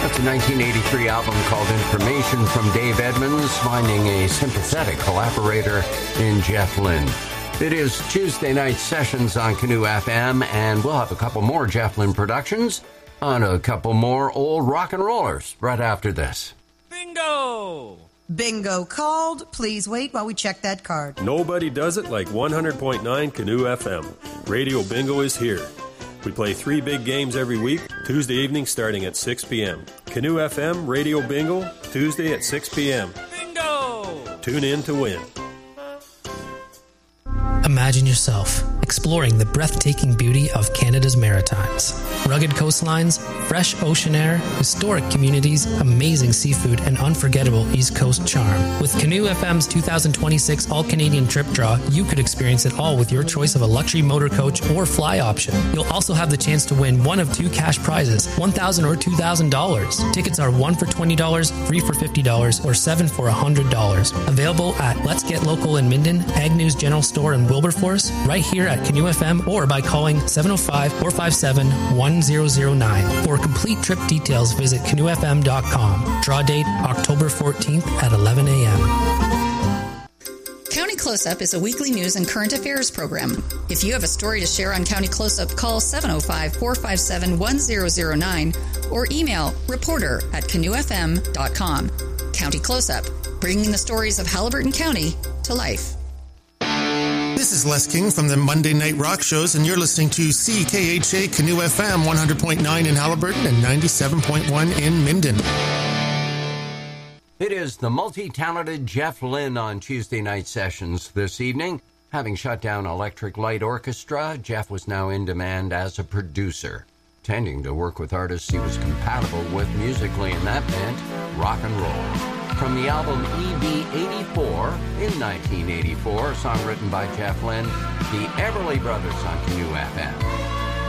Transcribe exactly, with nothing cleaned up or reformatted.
That's a nineteen eighty-three album called Information from Dave Edmunds, finding a sympathetic collaborator in Jeff Lynne. It is Tuesday night sessions on Canoe F M, and we'll have a couple more Jeff Lynne productions on a couple more old rock and rollers right after this. Bingo! Bingo called. Please wait while we check that card. Nobody does it like one hundred point nine Canoe F M. Radio Bingo is here. We play three big games every week, Tuesday evening starting at six p.m. Canoe F M Radio Bingo, Tuesday at six p.m. Bingo! Tune in to win. Imagine yourself exploring the breathtaking beauty of Canada's Maritimes. Rugged coastlines, fresh ocean air, historic communities, amazing seafood, and unforgettable East Coast charm. With Canoe F M's two thousand twenty-six All-Canadian Trip Draw, you could experience it all with your choice of a luxury motor coach or fly option. You'll also have the chance to win one of two cash prizes, one thousand dollars or two thousand dollars. Tickets are one for twenty dollars, three for fifty dollars, or seven for one hundred dollars. Available at Let's Get Local in Minden, Agnew's General Store in Wilberforce, right here at Canoe F M, or by calling seven oh five, four five seven, one zero zero nine. For complete trip details, visit canoe f m dot com. Draw date October fourteenth at eleven a.m. County Close-Up is a weekly news and current affairs program. If you have a story to share on County Close-Up, call seven oh five, four five seven, one zero zero nine or email reporter at canoe f m dot com. County Close-Up, bringing the stories of Haliburton County to life. This is Les King from the Monday Night Rock Shows, and you're listening to C K H A Canoe F M one hundred point nine in Haliburton and ninety-seven point one in Minden. It is the multi-talented Jeff Lynne on Tuesday night sessions this evening. Having shut down Electric Light Orchestra, Jeff was now in demand as a producer, tending to work with artists he was compatible with musically, and that meant rock and roll. From the album E B eighty-four in nineteen eighty-four, a song written by Jeff Lynne, the Everly Brothers on Canoe F M.